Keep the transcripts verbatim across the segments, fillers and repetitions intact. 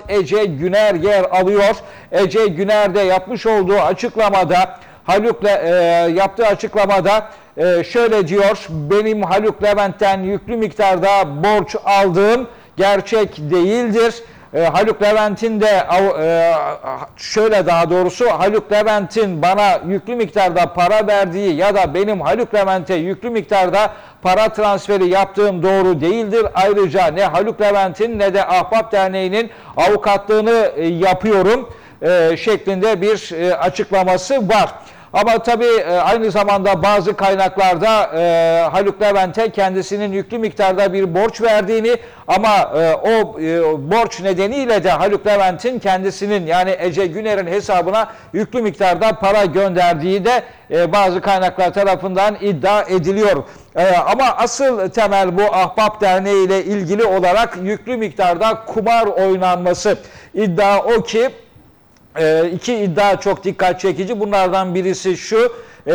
Ece Güner yer alıyor. Ece Güner de yapmış olduğu açıklamada, Haluk'la e, yaptığı açıklamada e, şöyle diyor: benim Haluk Levent'ten yüklü miktarda borç aldığım gerçek değildir. E, Haluk Levent'in de e, şöyle daha doğrusu Haluk Levent'in bana yüklü miktarda para verdiği ya da benim Haluk Levent'e yüklü miktarda para transferi yaptığım doğru değildir. Ayrıca ne Haluk Levent'in ne de Ahbap Derneği'nin avukatlığını e, yapıyorum e, şeklinde bir e, açıklaması var. Ama tabii aynı zamanda bazı kaynaklarda e, Haluk Levent'e kendisinin yüklü miktarda bir borç verdiğini ama e, o e, borç nedeniyle de Haluk Levent'in kendisinin yani Ece Güner'in hesabına yüklü miktarda para gönderdiği de e, bazı kaynaklar tarafından iddia ediliyor. E, ama asıl temel bu Ahbap Derneği ile ilgili olarak yüklü miktarda kumar oynanması. İddia o ki, Ee, iki iddia çok dikkat çekici. Bunlardan birisi şu: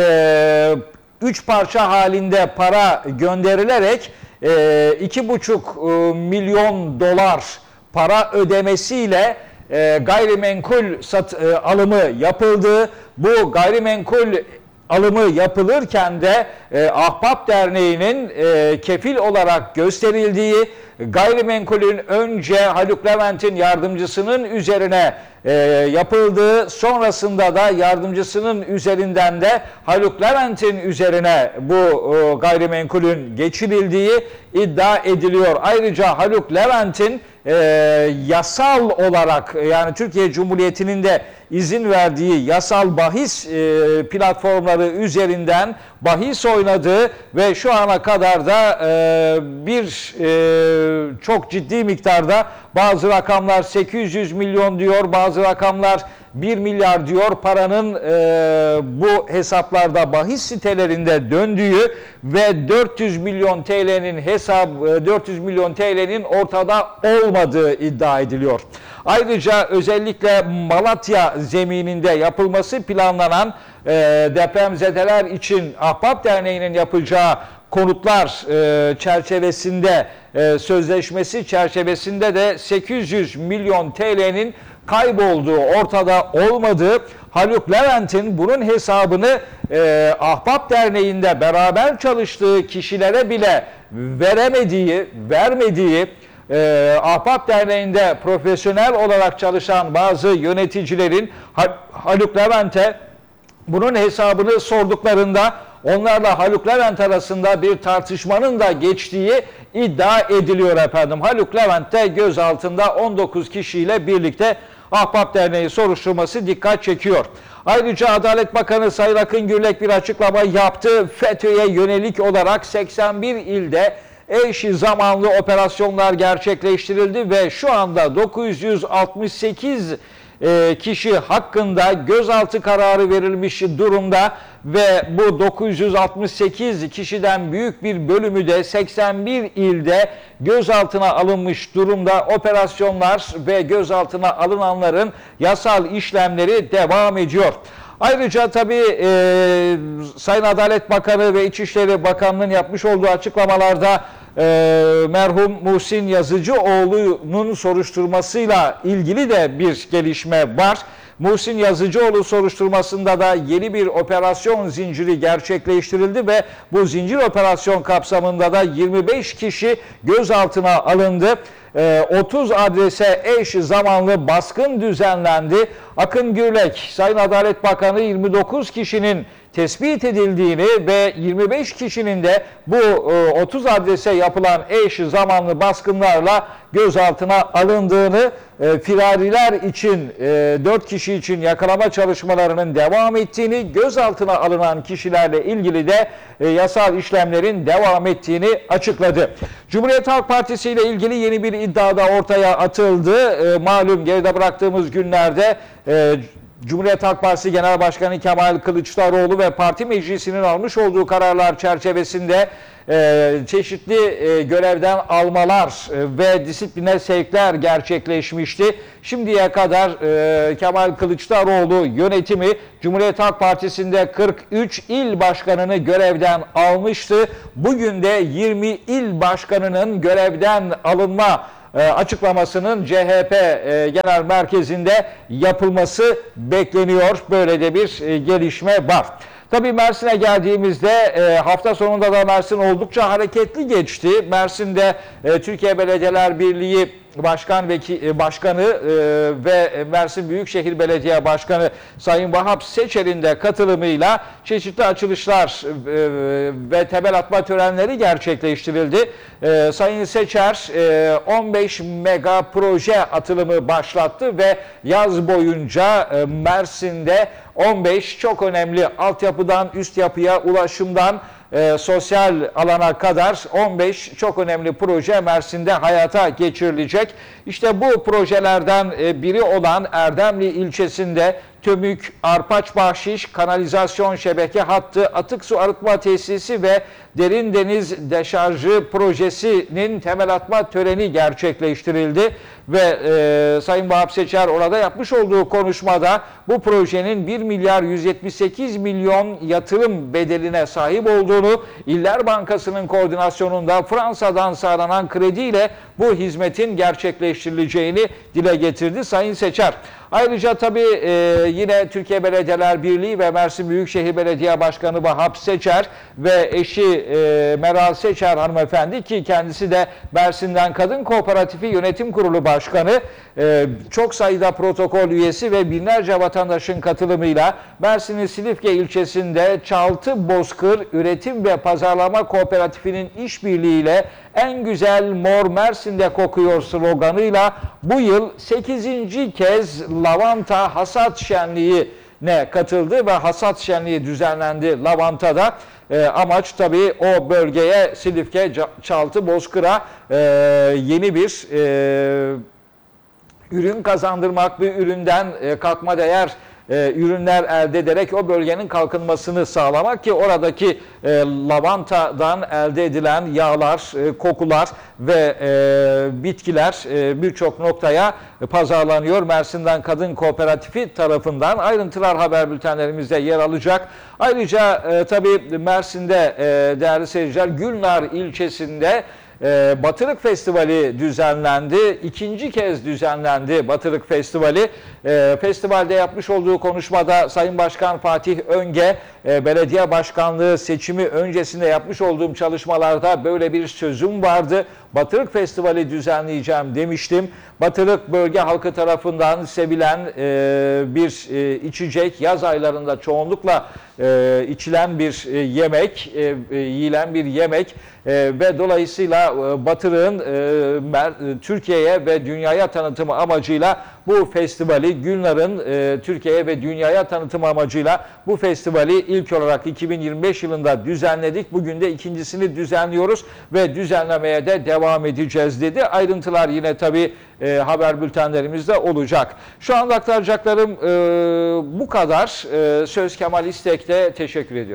e, üç parça halinde para gönderilerek e, iki buçuk milyon dolar para ödemesiyle e, gayrimenkul sat, e, alımı yapıldı. Bu gayrimenkul alımı yapılırken de e, Ahbap Derneği'nin e, kefil olarak gösterildiği, gayrimenkulün önce Haluk Levent'in yardımcısının üzerine e, yapıldığı, sonrasında da yardımcısının üzerinden de Haluk Levent'in üzerine bu e, gayrimenkulün geçirildiği iddia ediliyor. Ayrıca Haluk Levent'in e, yasal olarak yani Türkiye Cumhuriyeti'nin de izin verdiği yasal bahis e, platformları üzerinden bahis oynadığı ve şu ana kadar da e, bir e, çok ciddi miktarda, bazı rakamlar sekiz yüz milyon diyor, bazı rakamlar bir milyar diyor, paranın e, bu hesaplarda bahis sitelerinde döndüğü ve dört yüz milyon T L'nin hesap dört yüz milyon T L'nin ortada olmadığı iddia ediliyor. Ayrıca özellikle Malatya zemininde yapılması planlanan e, depremzedeler için Ahbap Derneği'nin yapacağı konutlar e, çerçevesinde, e, sözleşmesi çerçevesinde de sekiz yüz milyon T L'nin kaybolduğu, ortada olmadığı, Haluk Levent'in bunun hesabını e, Ahbap Derneği'nde beraber çalıştığı kişilere bile veremediği, vermediği, e, Ahbap Derneği'nde profesyonel olarak çalışan bazı yöneticilerin Haluk Levent'e bunun hesabını sorduklarında onlarla Haluk Levent arasında bir tartışmanın da geçtiği iddia ediliyor efendim. Haluk Levent de gözaltında on dokuz kişiyle birlikte. Ahbap Derneği soruşturması dikkat çekiyor. Ayrıca Adalet Bakanı Sayın Akın Gürlek bir açıklama yaptı. FETÖ'ye yönelik olarak seksen bir ilde eş zamanlı operasyonlar gerçekleştirildi ve şu anda dokuz yüz altmış sekiz kişi hakkında gözaltı kararı verilmiş durumda ve bu dokuz yüz altmış sekiz kişiden büyük bir bölümü de seksen bir ilde gözaltına alınmış durumda. Operasyonlar ve gözaltına alınanların yasal işlemleri devam ediyor. Ayrıca tabii e, Sayın Adalet Bakanı ve İçişleri Bakanlığı'nın yapmış olduğu açıklamalarda e, merhum Muhsin Yazıcıoğlu'nun soruşturmasıyla ilgili de bir gelişme var. Muhsin Yazıcıoğlu soruşturmasında da yeni bir operasyon zinciri gerçekleştirildi ve bu zincir operasyon kapsamında da yirmi beş kişi gözaltına alındı. otuz adrese eş zamanlı baskın düzenlendi. Akın Gürlek, Sayın Adalet Bakanı yirmi dokuz kişinin tespit edildiğini ve yirmi beş kişinin de bu otuz adrese yapılan eş zamanlı baskınlarla gözaltına alındığını, firariler için, dört kişi için yakalama çalışmalarının devam ettiğini, gözaltına alınan kişilerle ilgili de yasal işlemlerin devam ettiğini açıkladı. Cumhuriyet Halk Partisi ile ilgili yeni bir iddia da ortaya atıldı. Malum geride bıraktığımız günlerde Cumhuriyet Halk Partisi Genel Başkanı Kemal Kılıçdaroğlu ve parti meclisinin almış olduğu kararlar çerçevesinde e, çeşitli e, görevden almalar e, ve disipline sevkler gerçekleşmişti. Şimdiye kadar e, Kemal Kılıçdaroğlu yönetimi Cumhuriyet Halk Partisi'nde kırk üç il başkanını görevden almıştı. Bugün de yirmi il başkanının görevden alınma e, açıklamasının C H P e, Genel Merkezi'nde yapılması bekleniyor. Böyle de bir e, gelişme var. Tabii Mersin'e geldiğimizde e, hafta sonunda da Mersin oldukça hareketli geçti. Mersin'de e, Türkiye Belediyeler Birliği Başkan Veki, Başkanı e, ve Mersin Büyükşehir Belediye Başkanı Sayın Vahap Seçer'in de katılımıyla çeşitli açılışlar e, ve temel atma törenleri gerçekleştirildi. E, Sayın Seçer e, on beş mega proje atılımı başlattı ve yaz boyunca e, Mersin'de on beş çok önemli altyapıdan üst yapıya, ulaşımdan E, sosyal alana kadar on beş çok önemli proje Mersin'de hayata geçirilecek. İşte bu projelerden e, biri olan Erdemli ilçesinde Tömük, Arpaç Bahşiş, kanalizasyon şebeke hattı, atık su arıtma tesisi ve derin deniz deşarjı projesinin temel atma töreni gerçekleştirildi. Ve e, Sayın Vahap Seçer orada yapmış olduğu konuşmada bu projenin bir milyar yüz yetmiş sekiz milyon yatırım bedeline sahip olduğunu, İller Bankası'nın koordinasyonunda Fransa'dan sağlanan krediyle bu hizmetin gerçekleştirileceğini dile getirdi Sayın Seçer. Ayrıca tabii e, yine Türkiye Belediyeler Birliği ve Mersin Büyükşehir Belediye Başkanı Vahap Seçer ve eşi e, Meral Seçer hanımefendi, ki kendisi de Mersin'den Kadın Kooperatifi Yönetim Kurulu Başkanı, e, çok sayıda protokol üyesi ve binlerce vatandaşın katılımıyla Mersin'in Silifke ilçesinde Çaltı Bozkır Üretim ve Pazarlama Kooperatifi'nin işbirliğiyle "En güzel mor Mersin'de kokuyor" sloganıyla bu yıl sekizinci kez lavanta hasat şenliğine katıldı ve hasat şenliği düzenlendi lavanta'da. E, amaç tabii o bölgeye, Silifke, Çaltı, Bozkır'a e, yeni bir e, ürün kazandırmak, bir üründen e, katma değer E, ürünler elde ederek o bölgenin kalkınmasını sağlamak, ki oradaki e, lavantadan elde edilen yağlar, e, kokular ve e, bitkiler e, birçok noktaya pazarlanıyor Mersin'den Kadın Kooperatifi tarafından. Ayrıntılar haber bültenlerimizde yer alacak. Ayrıca e, tabii Mersin'de e, değerli seyirciler, Gülnar ilçesinde E, Batırık Festivali düzenlendi. İkinci kez düzenlendi Batırık Festivali. E, festivalde yapmış olduğu konuşmada Sayın Başkan Fatih Önge, e, belediye başkanlığı seçimi öncesinde yapmış olduğum çalışmalarda böyle bir sözüm vardı. Batırık Festivali düzenleyeceğim demiştim. Batırık bölge halkı tarafından sevilen e, bir e, içecek, yaz aylarında çoğunlukla e, içilen bir e, yemek, e, e, yiyilen bir yemek e, ve dolayısıyla e, Batırık'ın e, Türkiye'ye ve dünyaya tanıtımı amacıyla bu festivali, Gülnar'ın e, Türkiye'ye ve dünyaya tanıtım amacıyla bu festivali ilk olarak iki bin yirmi beş yılında düzenledik. Bugün de ikincisini düzenliyoruz ve düzenlemeye de devam edeceğiz dedi. Ayrıntılar yine tabii e, haber bültenlerimizde olacak. Şu anda aktaracaklarım e, bu kadar. E, Söz Kemal İstek'te, teşekkür ediyorum.